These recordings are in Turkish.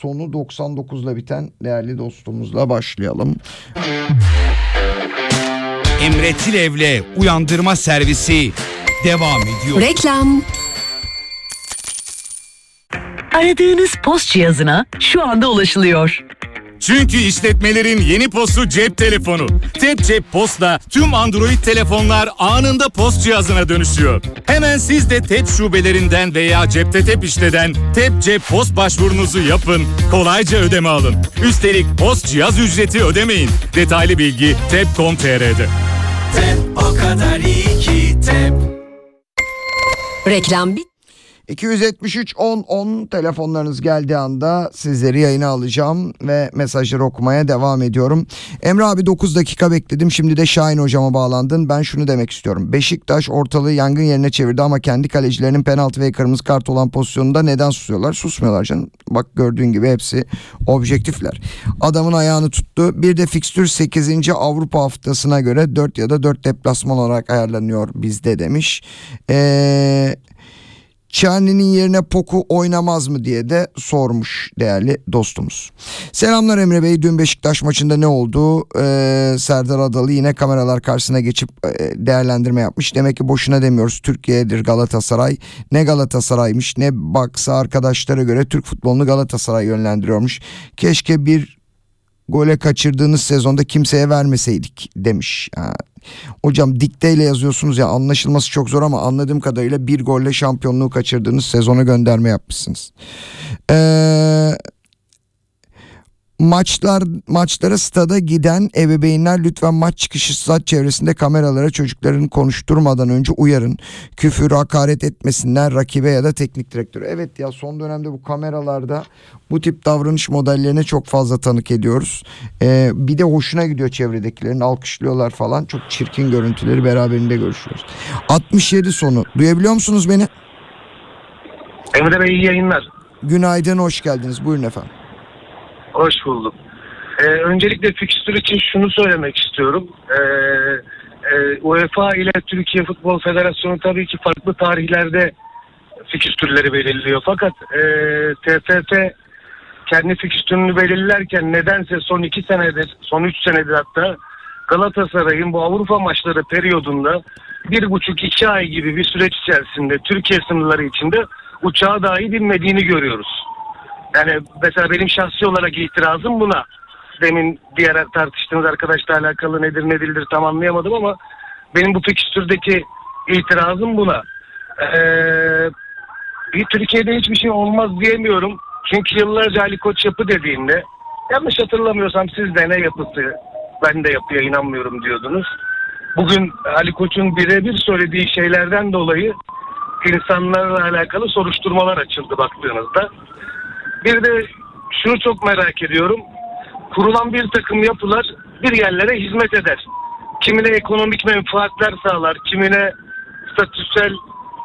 sonu 99'la biten değerli dostumuzla başlayalım. Emre Tilev'le uyandırma servisi devam ediyor. Reklam. Aradığınız post cihazına şu anda ulaşılıyor. Çünkü işletmelerin yeni postu cep telefonu. Tep Cep Post'la tüm Android telefonlar anında post cihazına dönüşüyor. Hemen siz de Tep şubelerinden veya Cepte Tep işleden Tep Cep Post başvurunuzu yapın. Kolayca ödeme alın. Üstelik post cihaz ücreti ödemeyin. Detaylı bilgi tep.com.tr'de. Tep o kadar iyi ki Tep. Reklam bit. 273 10 10 telefonlarınız geldiği anda sizleri yayına alacağım ve mesajları okumaya devam ediyorum. Emre abi 9 dakika bekledim, şimdi de Şahin hocama bağlandın. Ben şunu demek istiyorum: Beşiktaş ortalığı yangın yerine çevirdi ama kendi kalecilerinin penaltı ve kırmızı kart olan pozisyonunda neden susuyorlar? Susmuyorlar canım. Bak gördüğün gibi hepsi objektifler. Adamın ayağını tuttu. Bir de fikstür 8. Avrupa haftasına göre 4 ya da 4 deplasman olarak ayarlanıyor bizde demiş. Çani'nin yerine Poku oynamaz mı diye de sormuş değerli dostumuz. Selamlar Emre Bey. Dün Beşiktaş maçında ne oldu? Serdar Adalı yine kameralar karşısına geçip değerlendirme yapmış. Demek ki boşuna demiyoruz. Türkiye'dir Galatasaray. Ne Galatasaray'mış ne baksa arkadaşlara göre Türk futbolunu Galatasaray yönlendiriyormuş. Keşke bir gole kaçırdığınız sezonda kimseye vermeseydik demiş. Hocam dikteyle yazıyorsunuz ya, anlaşılması çok zor ama anladığım kadarıyla bir golle şampiyonluğu kaçırdığınız sezona gönderme yapmışsınız. Maçlara stada giden ebeveynler lütfen maç çıkışı stat çevresinde kameralara çocuklarını konuşturmadan önce uyarın. Küfür, hakaret etmesinler rakibe ya da teknik direktöre. Evet ya, son dönemde bu kameralarda bu tip davranış modellerine çok fazla tanık ediyoruz. Bir de hoşuna gidiyor çevredekilerin, alkışlıyorlar falan. Çok çirkin görüntüleri beraberinde görüşüyoruz. 67 sonu. Duyabiliyor musunuz beni? Emre Bey iyi yayınlar. Günaydın, hoş geldiniz. Buyurun efendim. Hoş bulduk. Öncelikle fikstür için şunu söylemek istiyorum. UEFA ile Türkiye Futbol Federasyonu tabii ki farklı tarihlerde fikstürleri belirliyor. Fakat TFF kendi fikstürünü belirlerken nedense son 2 senedir, son 3 senedir hatta Galatasaray'ın bu Avrupa maçları periyodunda 1,5-2 ay gibi bir süreç içerisinde Türkiye sınırları içinde uçağa dahi binmediğini görüyoruz. Yani mesela benim şahsi olarak itirazım buna. Demin diğer tartıştığınız arkadaşla alakalı nedir ne değildir tam anlayamadım ama benim bu fikstürdeki itirazım buna. Türkiye'de hiçbir şey olmaz diyemiyorum. Çünkü yıllarca Ali Koç yapı dediğinde, yanlış hatırlamıyorsam siz de ne yapısı, ben de yapıya inanmıyorum diyordunuz. Bugün Ali Koç'un birebir söylediği şeylerden dolayı insanlarla alakalı soruşturmalar açıldı baktığınızda. Bir de şunu çok merak ediyorum. Kurulan bir takım yapılar bir yerlere hizmet eder. Kimine ekonomik menfaatler sağlar, kimine statüsel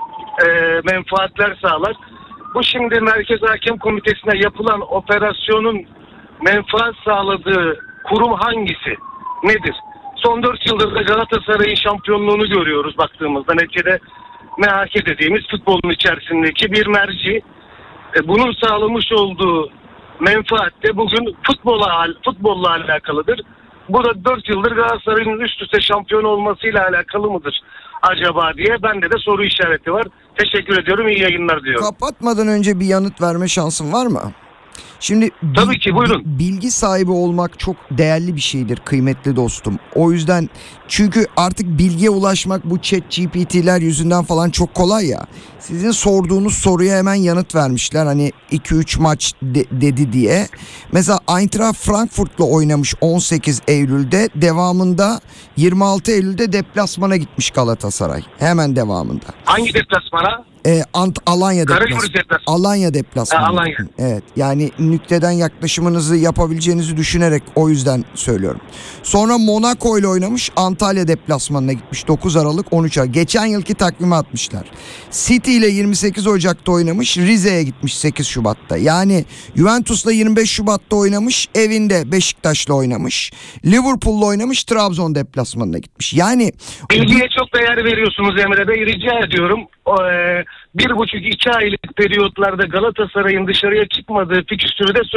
menfaatler sağlar. Bu şimdi Merkez Hakem Komitesi'ne yapılan operasyonun menfaat sağladığı kurum hangisi? Nedir? Son 4 yıldır da Galatasaray'ın şampiyonluğunu görüyoruz baktığımızda. Neticede MHK dediğimiz futbolun içerisindeki bir merci. Bunun sağlamış olduğu menfaat de bugün futbolla alakalıdır. Bu da 4 yıldır Galatasaray'ın üst üste şampiyon olmasıyla alakalı mıdır acaba diye bende de soru işareti var. Teşekkür ediyorum, iyi yayınlar diyorum. Kapatmadan önce bir yanıt verme şansın var mı? Şimdi tabii ki, buyurun. Bilgi sahibi olmak çok değerli bir şeydir kıymetli dostum. O yüzden, çünkü artık bilgiye ulaşmak bu ChatGPT'ler yüzünden falan çok kolay ya. Sizin sorduğunuz soruya hemen yanıt vermişler. Hani 2-3 maç dedi diye. Mesela Eintracht Frankfurt'la oynamış 18 Eylül'de. Devamında 26 Eylül'de deplasmana gitmiş Galatasaray. Hemen devamında. Hangi deplasmana? Alanya deplasmanı. Alanya deplasmanı. Alanya. Evet, yani nükteden yaklaşımınızı yapabileceğinizi düşünerek o yüzden söylüyorum. Sonra Monaco ile oynamış, Antalya deplasmanına gitmiş 9 Aralık 13 Aralık. Geçen yılki takvime atmışlar. City ile 28 Ocak'ta oynamış, Rize'ye gitmiş 8 Şubat'ta. Yani Juventus'la 25 Şubat'ta oynamış, evinde Beşiktaş'la oynamış. Liverpool'la oynamış, Trabzon deplasmanına gitmiş. Yani bilgiye çok değer veriyorsunuz Emre Bey, rica ediyorum. 1,5-2 aylık periyotlarda Galatasaray'ın dışarıya çıkmadığı fikstürü de